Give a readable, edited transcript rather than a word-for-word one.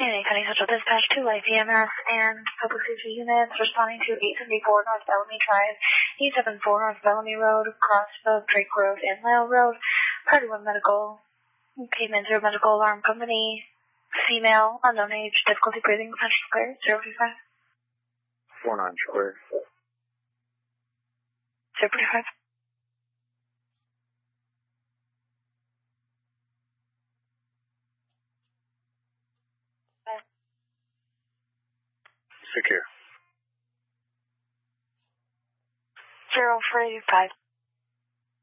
Union County Central Dispatch, 2 light EMS and public safety units responding to 874 North Bellamy Drive, 874 North Bellamy Road, across the Drake Road and Lyle Road. Party 1 medical came in through medical alarm company. Female, unknown age, difficulty breathing, potential clear, 035. 49 square. 035. Secure. 045.